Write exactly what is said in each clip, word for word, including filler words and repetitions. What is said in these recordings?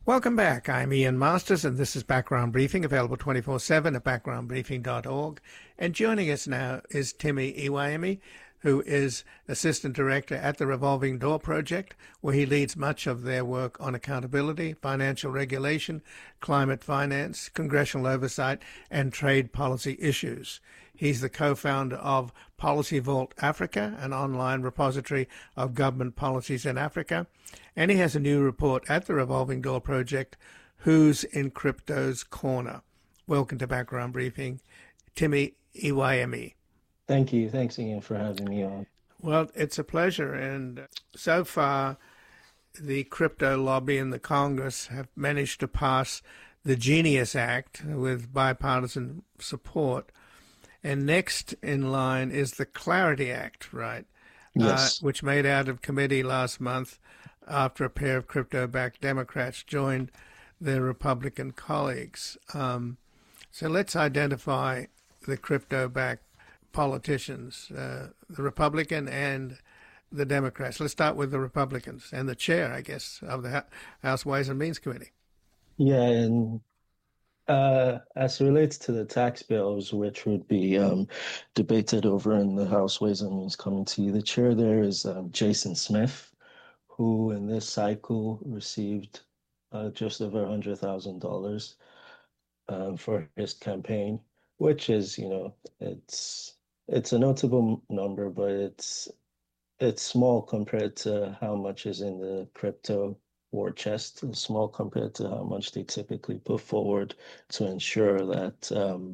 Welcome back. I'm Ian Masters, and this is Background Briefing, available twenty-four seven at background briefing dot org. And joining us now is Timi Iwayemi, who is Assistant Director at the Revolving Door Project, where he leads much of their work on accountability, financial regulation, climate finance, congressional oversight, and trade policy issues. He's the co-founder of Policy Vault Africa, an online repository of government policies in Africa. And he has a new report at the Revolving Door Project, Who's in Crypto's Corner? Welcome to Background Briefing, Timi Iwayemi. Thank you. Thanks, Ian, for having me on. Well, it's a pleasure. And so far, the crypto lobby and the Congress have managed to pass the Genius Act with bipartisan support. And next in line is the Clarity Act, right? Yes. Uh, which made out of committee last month after a pair of crypto-backed Democrats joined their Republican colleagues. Um, so let's identify the crypto-backed politicians, uh, the Republican and the Democrats. Let's start with the Republicans and the chair, I guess, of the House Ways and Means Committee. Yeah, and uh, as it relates to the tax bills, which would be um, debated over in the House Ways and Means Committee, the chair there is um, Jason Smith, who in this cycle received uh, just over one hundred thousand dollars um, for his campaign, which is, you know, it's it's a notable number, but it's it's small compared to how much is in the crypto war chest. It's small compared to how much they typically put forward to ensure that um,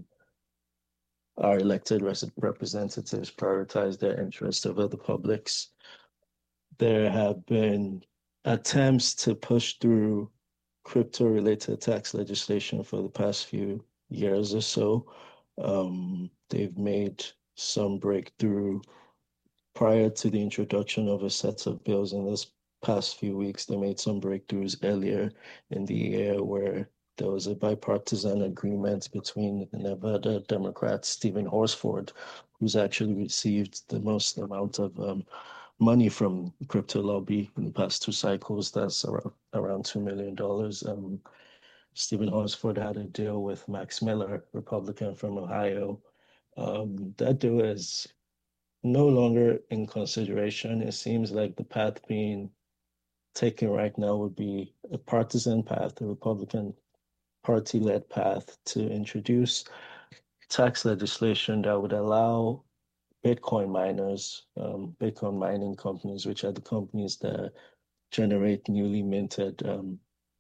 our elected representatives prioritize their interests over the public's. There have been attempts to push through crypto-related tax legislation for the past few years or so. Um, they've made some breakthrough prior to the introduction of a set of bills in this past few weeks. They made some breakthroughs earlier in the year where there was a bipartisan agreement between the Nevada Democrat Stephen Horsford, who's actually received the most amount of um, money from the crypto lobby in the past two cycles. That's around, around two million dollars. Um, Stephen Horsford had a deal with Max Miller, Republican from Ohio. Um, that deal is no longer in consideration. It seems like the path being taken right now would be a partisan path, a Republican party-led path to introduce tax legislation that would allow Bitcoin miners, um, Bitcoin mining companies, which are the companies that generate newly minted um,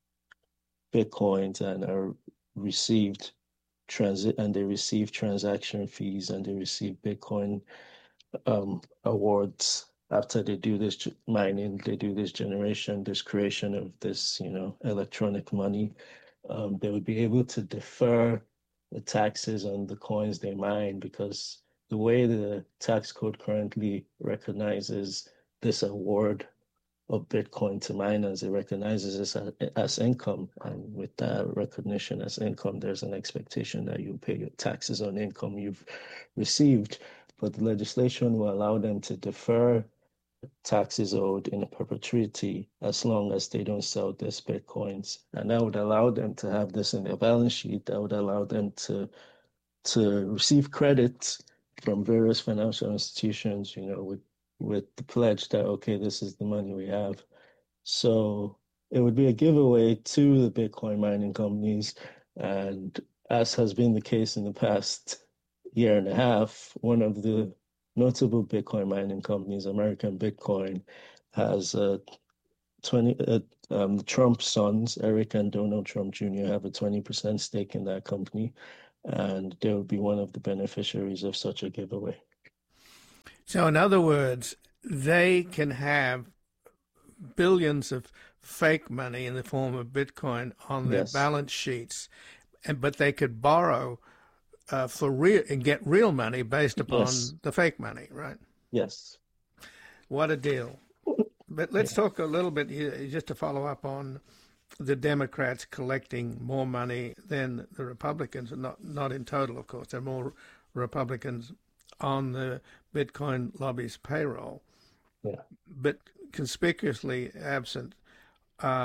Bitcoins and are received transit and they receive transaction fees and they receive Bitcoin um, awards after they do this mining, they do this generation, this creation of this, you know, electronic money. Um, they would be able to defer the taxes on the coins they mine, because the way the tax code currently recognizes this award of Bitcoin to miners, it recognizes this as, as income. And with that recognition as income, there's an expectation that you pay your taxes on income you've received. But the legislation will allow them to defer taxes owed in perpetuity as long as they don't sell these Bitcoins. And that would allow them to have this in their balance sheet. That would allow them to, to receive credit from various financial institutions, you know, with, with the pledge that, okay, this is the money we have. So it would be a giveaway to the Bitcoin mining companies. And as has been the case in the past year and a half, one of the notable Bitcoin mining companies, American Bitcoin, has uh, twenty. Uh, um, Trump's sons, Eric and Donald Trump Junior, have a twenty percent stake in that company, and they would be one of the beneficiaries of such a giveaway. So, in other words, they can have billions of fake money in the form of Bitcoin on their Yes. balance sheets, and but they could borrow uh, for real and get real money based upon Yes. the fake money, right? Yes. What a deal. But let's Yeah. talk a little bit here, just to follow up on the Democrats collecting more money than the Republicans, not not in total, of course. There are more Republicans on the Bitcoin lobby's payroll. Yeah. But conspicuously absent uh,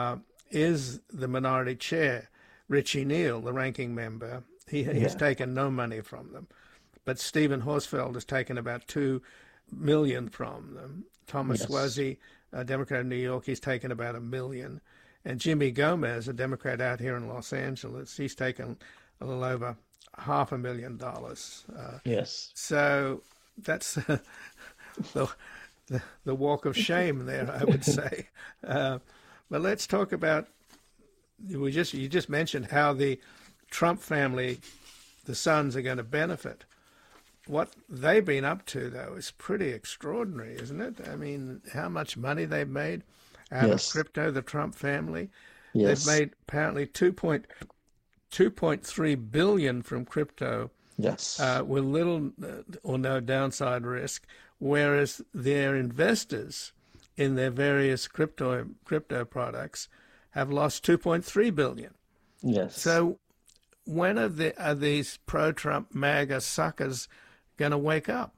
is the minority chair, Richie Neal, the ranking member. He, he's Yeah. taken no money from them. But Stephen Horsfeld has taken about two million from them. Thomas Yes. Suozzi, a Democrat in New York, he's taken about a million. And Jimmy Gomez, a Democrat out here in Los Angeles, he's taken a little over half a million dollars. Uh, Yes. so that's uh, the, the the walk of shame there, I would say. Uh, but let's talk about we just you just mentioned how the Trump family, the sons, are going to benefit. What they've been up to, though, is pretty extraordinary, isn't it? I mean, how much money they've made out Yes. of crypto, the Trump family. Yes. They've made apparently two point two point three billion from crypto, Yes. uh, with little or no downside risk, whereas their investors in their various crypto crypto products have lost two point three billion. Yes. So when are, the, are these pro-Trump MAGA suckers going to wake up?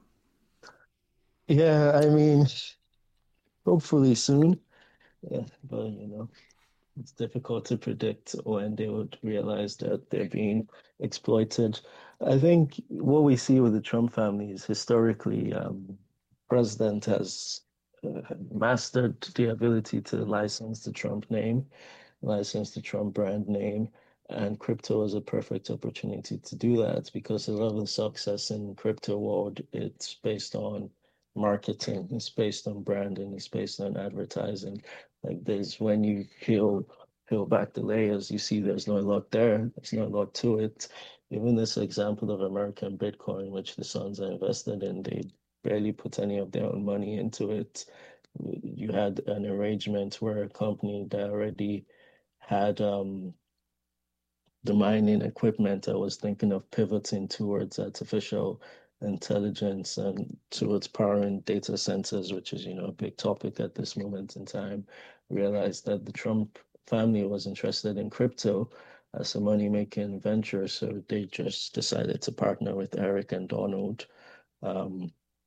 Yeah, I mean, hopefully soon. Yeah, but you know, it's difficult to predict when they would realize that they're being exploited. I think what we see with the Trump family is historically, um, president has uh, mastered the ability to license the Trump name, license the Trump brand name, and crypto is a perfect opportunity to do that because a lot of the success in crypto world, it's based on marketing, it's based on branding, it's based on advertising. Like there's when you peel peel back the layers, you see there's no lot there, there's no lot to it. Even this example of American Bitcoin, which the sons are invested in, they barely put any of their own money into it. You had an arrangement where a company that already had um, the mining equipment. I was thinking of pivoting towards artificial intelligence and towards powering data centers, which is, you know, a big topic at this moment in time. Realized that the Trump family was interested in crypto as a money-making venture, so they just decided to partner with Eric and Donald. Um,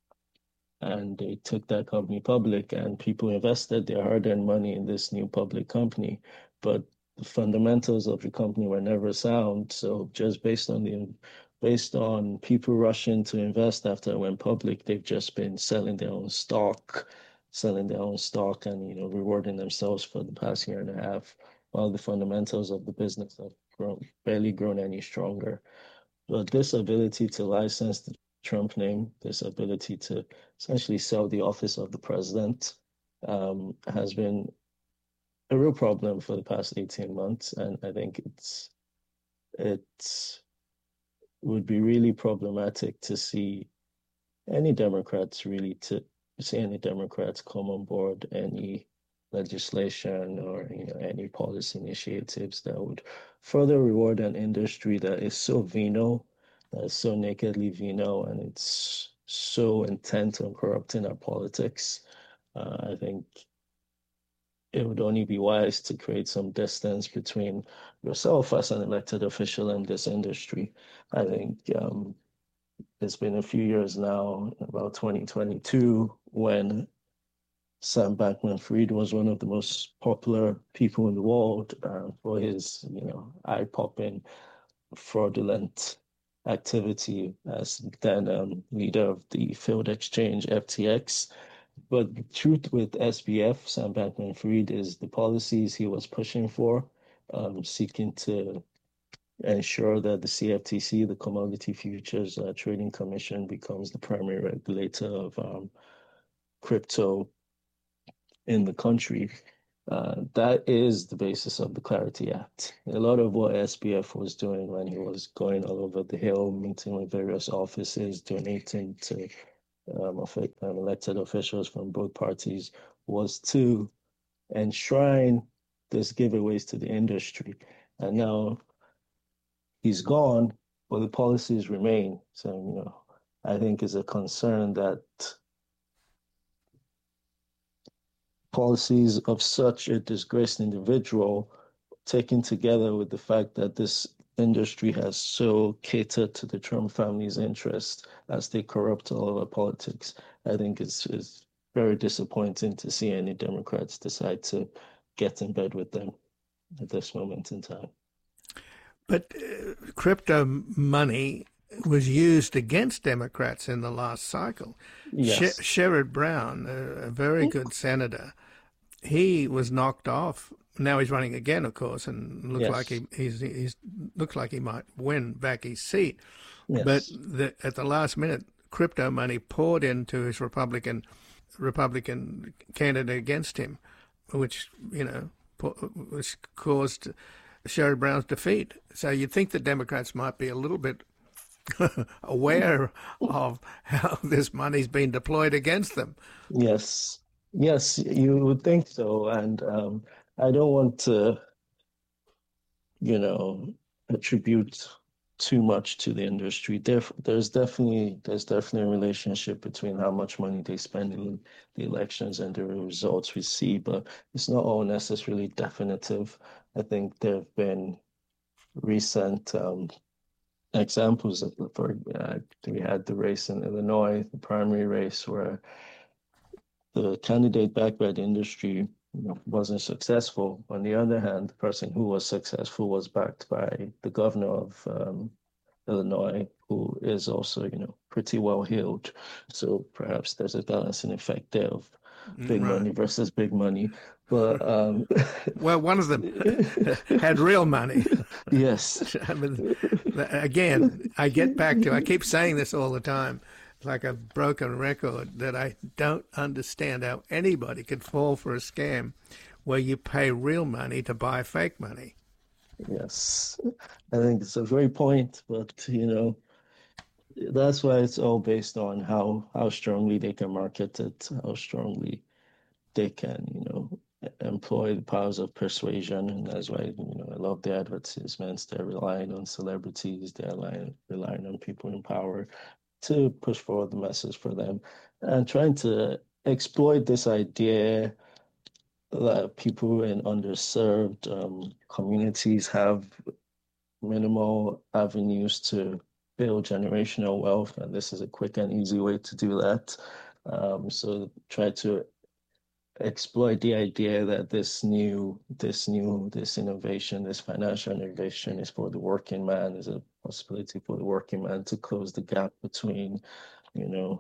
and they took that company public, and people invested their hard-earned money in this new public company. But the fundamentals of the company were never sound. So just based on the based on people rushing to invest after it went public, they've just been selling their own stock, selling their own stock, and you know rewarding themselves for the past year and a half, while the fundamentals of the business have grown barely grown any stronger. But this ability to license the Trump name, this ability to essentially sell the office of the president, um, has been a real problem for the past eighteen months. And I think it's it would be really problematic to see any Democrats really to see any Democrats come on board any legislation or you know any policy initiatives that would further reward an industry that is so venal, that is so nakedly venal, and it's so intent on corrupting our politics. Uh, I think it would only be wise to create some distance between yourself as an elected official and this industry. I think um, it's been a few years now, about twenty twenty-two, when Sam Bankman-Fried was one of the most popular people in the world uh, for his, you know, eye-popping, fraudulent activity as then um, leader of the failed exchange F T X. But the truth with S B F, Sam Bankman-Fried, is the policies he was pushing for, um, seeking to ensure that the C F T C, the Commodity Futures uh, Trading Commission, becomes the primary regulator of um, crypto in the country. Uh, that is the basis of the Clarity Act. A lot of what S B F was doing when he was going all over the Hill, meeting with various offices, donating to um, um, elected officials from both parties, was to enshrine these giveaways to the industry. And now he's gone, but the policies remain. So, you know, I think it's a concern that policies of such a disgraced individual, taken together with the fact that this industry has so catered to the Trump family's interest as they corrupt all of our politics, I think it's, it's very disappointing to see any Democrats decide to get in bed with them. at this moment in time. But uh, crypto money was used against Democrats in the last cycle. Sher- Yes. Sherrod Brown, a, a very good senator, he was knocked off. Now he's running again, of course, and looks like Yes. he he's, he's looks like he might win back his seat. But Yes. the, at the last minute, crypto money poured into his Republican Republican candidate against him, which you know which caused Sherrod Brown's defeat. So you'd think the Democrats might be a little bit aware of how this money's been deployed against them. Yes. Yes, you would think so. And um, I don't want to, you know, attribute too much to the industry. There, there's definitely there's definitely a relationship between how much money they spend in the elections and the results we see, but it's not all necessarily definitive. I think there have been recent um, examples of, for uh, we had the race in Illinois, the primary race, where the candidate backed by the industry, you know, wasn't successful. On the other hand, the person who was successful was backed by the governor of um, Illinois, who is also, you know, pretty well heeled. So perhaps there's a balancing effect there of big Right. money versus big money. But um, well, one of them had real money. Yes. I mean, again, I get back to, I keep saying this all the time, like a broken record, that I don't understand how anybody could fall for a scam where you pay real money to buy fake money. Yes, I think it's a great point, but you know, that's why it's all based on how how strongly they can market it, how strongly they can, you know, employ the powers of persuasion. And that's why, you know, I love the advertisements. They're relying on celebrities, they're relying, relying on people in power to push forward the message for them and trying to exploit this idea that people in underserved um, communities have minimal avenues to build generational wealth, and this is a quick and easy way to do that. Um, so try to exploit the idea that this new, this new, this innovation, this financial innovation is for the working man, is a possibility for the working man to close the gap between, you know,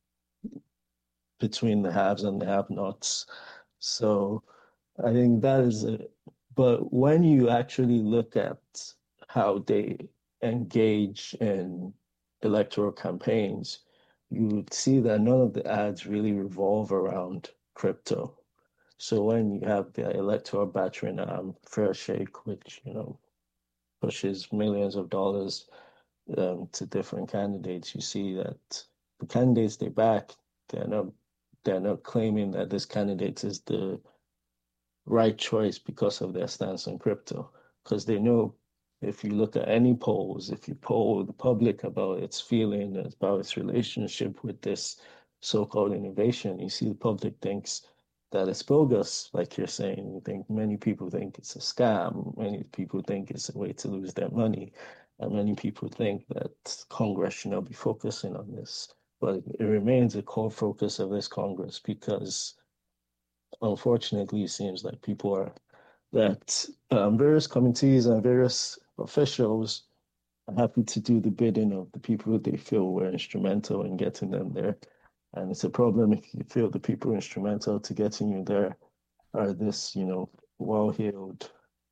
between the haves and the have-nots. So I think that is it. But when you actually look at how they engage in electoral campaigns, you would see that none of the ads really revolve around crypto. So when you have the electoral battering ram, Fairshake, which, you know, pushes millions of dollars um, to different candidates, you see that the candidates they back, they're not they're not claiming that this candidate is the right choice because of their stance on crypto. Because they know if you look at any polls, if you poll the public about its feeling, about its relationship with this so-called innovation, you see the public thinks that it's bogus, like you're saying. You think many people think it's a scam. Many people think it's a way to lose their money. And many people think that Congress should not be focusing on this. But it remains a core focus of this Congress because unfortunately, it seems like people are that um, various committees and various officials are happy to do the bidding of the people they feel were instrumental in getting them there. And it's a problem if you feel the people instrumental to getting you there are this, you know, well-heeled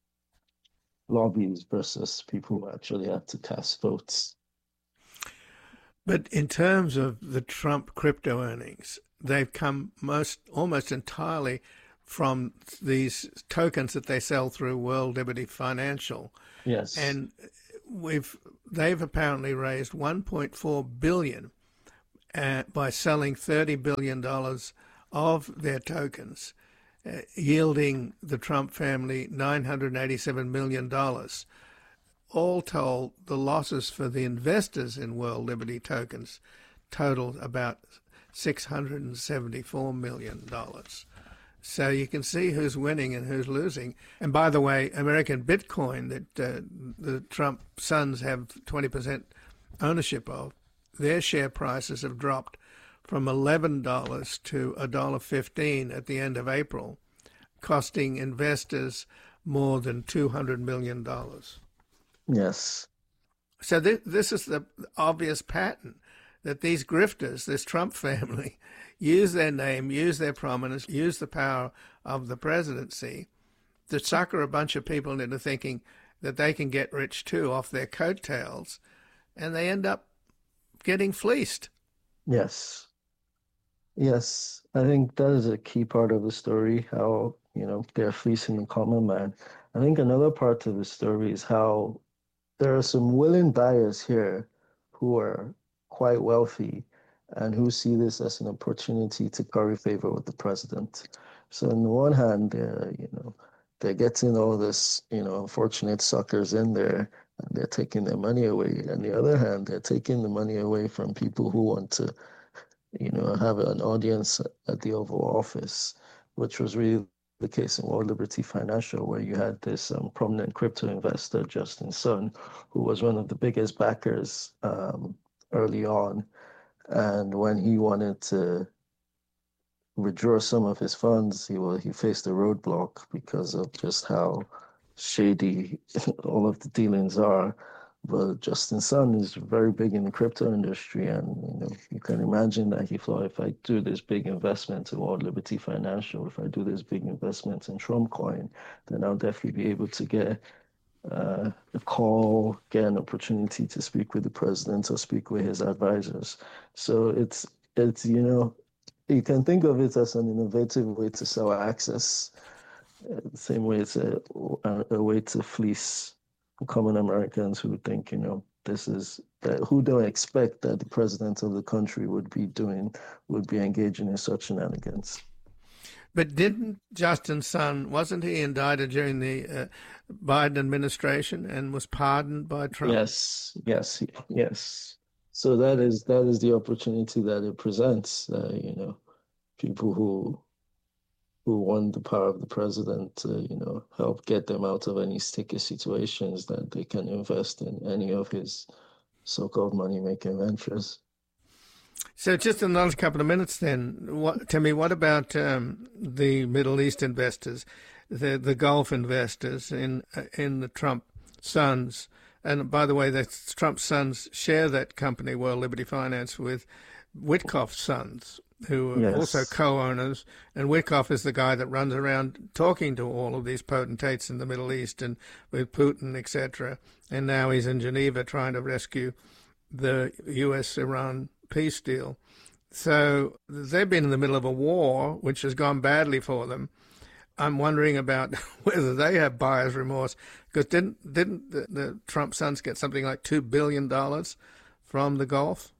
lobbies versus people who actually have to cast votes. But in terms of the Trump crypto earnings, they've come most almost entirely from these tokens that they sell through World Liberty Financial. Yes. And we've they've apparently raised one point four billion dollars uh, by selling thirty billion dollars of their tokens, uh, yielding the Trump family nine hundred eighty-seven million dollars. All told, the losses for the investors in World Liberty tokens totaled about six hundred seventy-four million dollars. So you can see who's winning and who's losing. And by the way, American Bitcoin that uh, the Trump sons have twenty percent ownership of, their share prices have dropped from eleven dollars to one dollar fifteen at the end of April, costing investors more than two hundred million dollars. Yes. So th- this is the obvious pattern, that these grifters, this Trump family, use their name, use their prominence, use the power of the presidency to sucker a bunch of people into thinking that they can get rich too off their coattails, and they end up getting fleeced. Yes. Yes. I think that is a key part of the story, how, you know, they're fleecing the common man. I think another part of the story is how there are some willing buyers here who are quite wealthy and who see this as an opportunity to curry favor with the president. So on the one hand, they're, you know, they're getting all this, you know, unfortunate suckers in there, and they're taking their money away. On the other hand, they're taking the money away from people who want to, you know, have an audience at the Oval Office, which was really the case in World Liberty Financial, where you had this um, prominent crypto investor, Justin Sun, who was one of the biggest backers um, early on. And when he wanted to withdraw some of his funds, he was, he faced a roadblock because of just how shady all of the dealings are. But Justin Sun is very big in the crypto industry, and you know, you can imagine that he thought, if I do this big investment in World Liberty Financial, if I do this big investment in Trump Coin, then I'll definitely be able to get uh, a call, get an opportunity to speak with the president or speak with his advisors. So it's it's you know, you can think of it as an innovative way to sell access, uh, the same way it's a, a, a way to fleece common Americans who think, you know, this is, uh, who don't expect that the president of the country would be doing, would be engaging in such shenanigans. But didn't Justin Sun, wasn't he indicted during the uh, Biden administration and was pardoned by Trump? Yes, yes, yes. So that is that is the opportunity that it presents. Uh, you know, people who who want the power of the president to, you know, help get them out of any sticky situations, that they can invest in any of his so-called money-making ventures. So just in the last couple of minutes then, what, tell me, what about um, the Middle East investors, the the Gulf investors in in the Trump sons? And by the way, the Trump sons share that company, World Liberty Finance, with Witkoff's sons, who are yes. also co-owners, and Witkoff is the guy that runs around talking to all of these potentates in the Middle East and with Putin, et cetera. And now he's in Geneva trying to rescue the U S Iran peace deal. So they've been in the middle of a war, which has gone badly for them. I'm wondering about whether they have buyer's remorse, because didn't didn't the, the Trump sons get something like two billion dollars from the Gulf?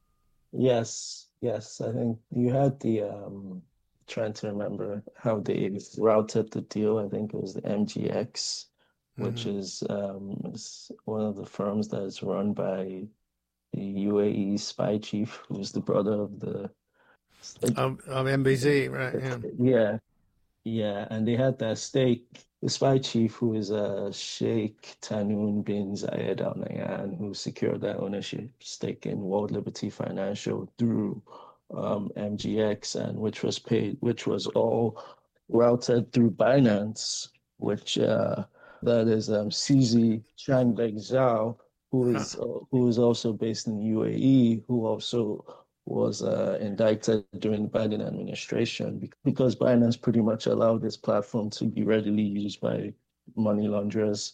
Yes. Yes, I think you had the, um, trying to remember how they routed the deal. I think it was the M G X, which mm-hmm. is, um, is one of the firms that is run by the U A E spy chief, who's the brother of the... Of, of M B Z, right, yeah. Yeah, yeah, and they had that stake. The spy chief, who is uh, Sheikh Tanoon bin Zayed Al Nahyan, who secured that ownership stake in World Liberty Financial through um, M G X, and which was paid, which was all routed through Binance, which uh, that is um, C Z Changbek Zhao, who is huh. uh, who is also based in the U A E, who also was uh, indicted during the Biden administration, because Binance pretty much allowed this platform to be readily used by money launderers.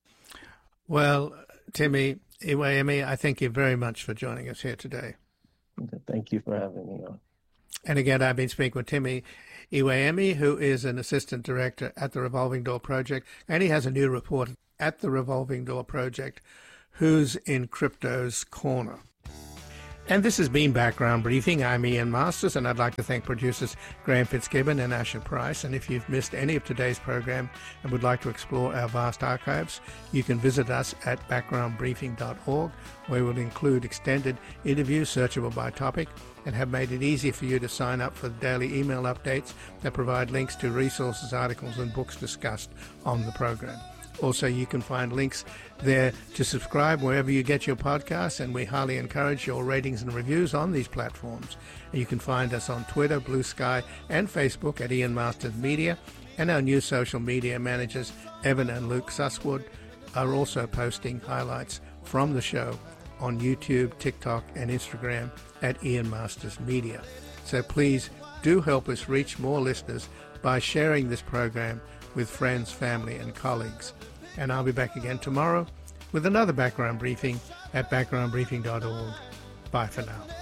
Well, Timi Iweemi, I thank you very much for joining us here today. Thank you for having me on. And again, I've been speaking with Timi Iweemi, who is an assistant director at the Revolving Door Project, and he has a new report at the Revolving Door Project, Who's in Crypto's Corner. And this has been Background Briefing. I'm Ian Masters, and I'd like to thank producers Graham Fitzgibbon and Asher Price. And if you've missed any of today's program and would like to explore our vast archives, you can visit us at background briefing dot org, where we'll include extended interviews searchable by topic and have made it easy for you to sign up for the daily email updates that provide links to resources, articles, and books discussed on the program. Also, you can find links there to subscribe wherever you get your podcasts, and we highly encourage your ratings and reviews on these platforms. And you can find us on Twitter, Blue Sky, and Facebook at Ian Masters Media, And our new social media managers, Evan and Luke Susswood, are also posting highlights from the show on YouTube, TikTok, and Instagram at Ian Masters Media. So please do help us reach more listeners by sharing this program with friends, family, and colleagues. And I'll be back again tomorrow with another background briefing at background briefing dot org. Bye for now.